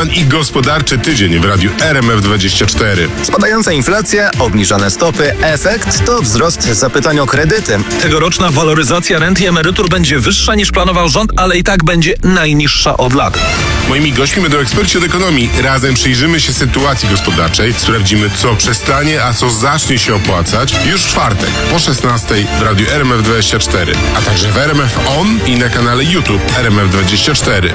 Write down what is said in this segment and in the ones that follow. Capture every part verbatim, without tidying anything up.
i gospodarczy tydzień w radiu R M F dwadzieścia cztery. Spadająca inflacja, obniżone stopy, efekt to wzrost zapytań o kredyty. Tegoroczna waloryzacja rent i emerytur będzie wyższa niż planował rząd, ale i tak będzie najniższa od lat. Moimi gośćmi będą eksperci od ekonomii. Razem przyjrzymy się sytuacji gospodarczej, sprawdzimy, co przestanie, a co zacznie się opłacać już w czwartek po szesnastej w radiu R M F dwadzieścia cztery, a także w R M F On i na kanale YouTube R M F dwadzieścia cztery.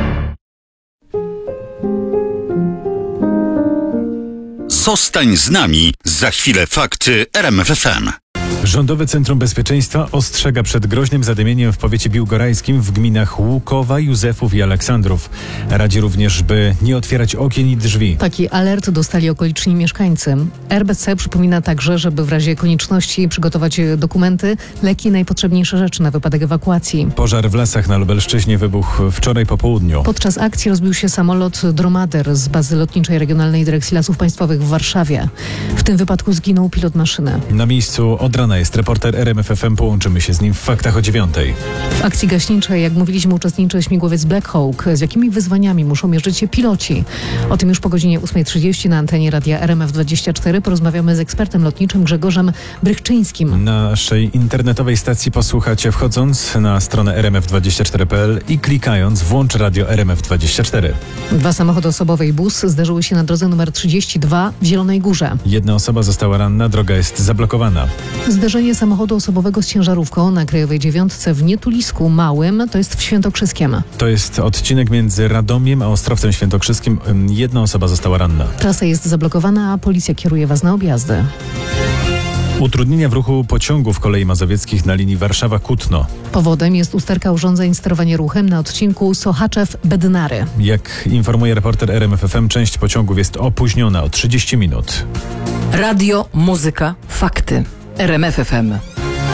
Zostań z nami. Za chwilę fakty R M F F M. Rządowe Centrum Bezpieczeństwa ostrzega przed groźnym zadymieniem w powiecie biłgorajskim w gminach Łukowa, Józefów i Aleksandrów. Radzi również, by nie otwierać okien i drzwi. Taki alert dostali okoliczni mieszkańcy. R B C przypomina także, żeby w razie konieczności przygotować dokumenty, leki i najpotrzebniejsze rzeczy na wypadek ewakuacji. Pożar w lasach na Lubelszczyźnie wybuchł wczoraj po południu. Podczas akcji rozbił się samolot Dromader z bazy lotniczej Regionalnej Dyrekcji Lasów Państwowych w Warszawie. W tym wypadku zginął pilot maszyny. Na miejscu od rana jest reporter R M F F M. Połączymy się z nim w faktach o dziewiątej. W akcji gaśniczej, jak mówiliśmy, uczestniczy śmigłowiec Black Hawk. Z jakimi wyzwaniami muszą mierzyć się piloci? O tym już po godzinie ósmej trzydzieści na antenie radia R M F dwadzieścia cztery porozmawiamy z ekspertem lotniczym Grzegorzem Brychczyńskim. Naszej internetowej stacji posłuchacie wchodząc na stronę R M F dwadzieścia cztery kropka P L i klikając włącz radio R M F dwadzieścia cztery. Dwa samochody osobowe i bus zderzyły się na drodze numer trzydzieści dwa w Zielonej Górze. Jedna osoba została ranna, droga jest zablokowana. Zderzenie samochodu osobowego z ciężarówką na Krajowej Dziewiątce w Nietulisku Małym, to jest w Świętokrzyskiem. To jest odcinek między Radomiem a Ostrowcem Świętokrzyskim. Jedna osoba została ranna. Trasa jest zablokowana, a policja kieruje was na objazdy. Utrudnienia w ruchu pociągów kolei mazowieckich na linii Warszawa-Kutno. Powodem jest usterka urządzeń sterowania ruchem na odcinku Sochaczew-Bednary. Jak informuje reporter R M F F M, część pociągów jest opóźniona o trzydzieści minut. Radio, muzyka, fakty. R M F F M.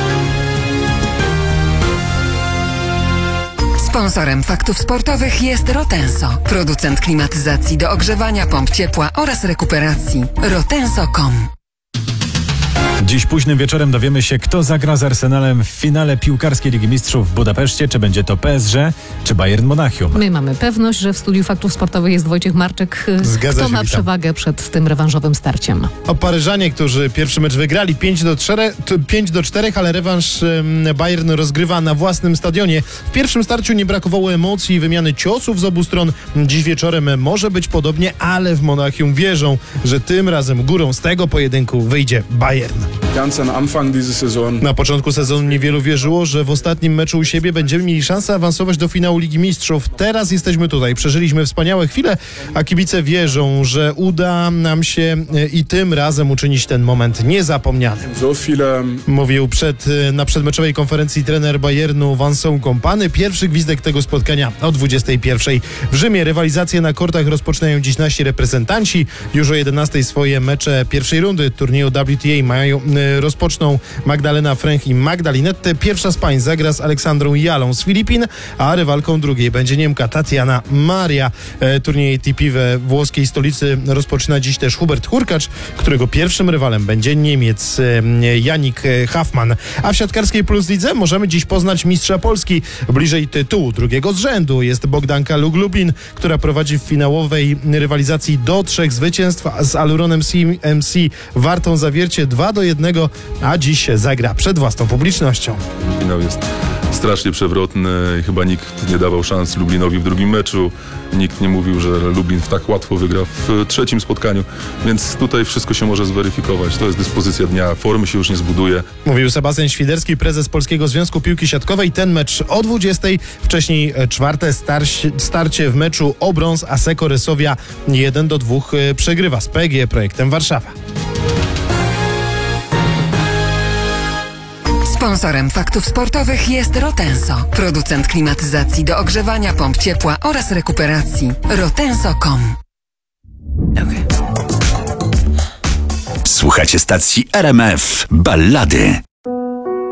Sponsorem faktów sportowych jest Rotenso, producent klimatyzacji do ogrzewania, pomp ciepła oraz rekuperacji. rotenso kropka com. Dziś późnym wieczorem dowiemy się, kto zagra z Arsenalem w finale piłkarskiej Ligi Mistrzów w Budapeszcie. Czy będzie to P S G, czy Bayern Monachium? My mamy pewność, że w studiu faktów sportowych jest Wojciech Marczyk. Zgadza Kto się, ma witam. przewagę przed tym rewanżowym starciem? O Paryżanie, którzy pierwszy mecz wygrali pięć do czterech, ale rewanż Bayern rozgrywa na własnym stadionie. W pierwszym starciu nie brakowało emocji i wymiany ciosów z obu stron. Dziś wieczorem może być podobnie, ale w Monachium wierzą, że tym razem górą z tego pojedynku wyjdzie Bayern. Na początku sezonu niewielu wierzyło, że w ostatnim meczu u siebie będziemy mieli szansę awansować do finału Ligi Mistrzów. Teraz jesteśmy tutaj, przeżyliśmy wspaniałe chwile, a kibice wierzą, że uda nam się i tym razem uczynić ten moment niezapomnianym. Mówił przed, na przedmeczowej konferencji trener Bayernu Vincent Kompany. Pierwszy gwizdek tego spotkania o dwudziestej pierwszej. W Rzymie rywalizację na kortach rozpoczynają dziś nasi reprezentanci. Już o jedenastej swoje mecze pierwszej rundy turnieju W T A mają rozpoczną Magdalena Fręch i Magdalinette. Pierwsza z pań zagra z Aleksandrą Jalą z Filipin, a rywalką drugiej będzie Niemka Tatiana Maria. E, turniej A T P we włoskiej stolicy rozpoczyna dziś też Hubert Hurkacz, którego pierwszym rywalem będzie Niemiec e, Janik Hafman. A w siatkarskiej Plus Lidze możemy dziś poznać mistrza Polski. Bliżej tytułu drugiego z rzędu jest Bogdanka Lug-Lublin, która prowadzi w finałowej rywalizacji do trzech zwycięstw z Aluronem M C Wartą Zawiercie dwa do jednego, a dziś zagra przed własną publicznością. Finał jest strasznie przewrotny i chyba nikt nie dawał szans Lublinowi w drugim meczu. Nikt nie mówił, że Lublin w tak łatwo wygra w trzecim spotkaniu, więc tutaj wszystko się może zweryfikować. To jest dyspozycja dnia, formy się już nie zbuduje. Mówił Sebastian Świderski, prezes Polskiego Związku Piłki Siatkowej. Ten mecz o dwudziestej, wcześniej czwarte starcie, starcie w meczu o brąz Asseco Resovia jeden do dwóch przegrywa z P G E Projektem Warszawa. Sponsorem faktów sportowych jest Rotenso, producent klimatyzacji do ogrzewania, pomp ciepła oraz rekuperacji. rotenso kropka com. Słuchacie stacji R M F Ballady.